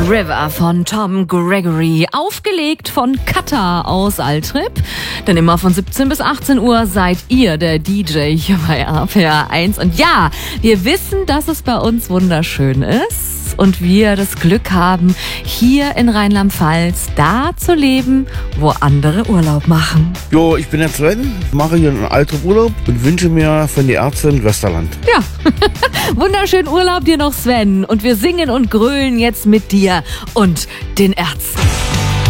River von Tom Gregory, aufgelegt von Kata aus Altrip. Denn immer von 17 bis 18 Uhr seid ihr der DJ hier bei RPR 1. Und ja, wir wissen, dass es bei uns wunderschön ist und wir das Glück haben, hier in Rheinland-Pfalz da zu leben, wo andere Urlaub machen. Jo, ich bin der Sven, mache hier einen Altrip Urlaub und wünsche mir von der Ärztin Westerland. Ja, wunderschönen Urlaub dir noch, Sven. Und wir singen und grölen jetzt mit dir und den Ärzten.